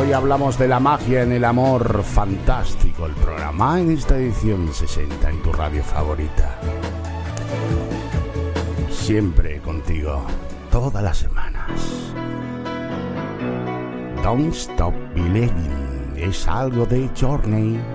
Hoy hablamos de la magia en el amor fantástico, el programa en esta edición 60 en tu radio favorita. Siempre contigo, todas las semanas. Don't Stop Believing es algo de Journey.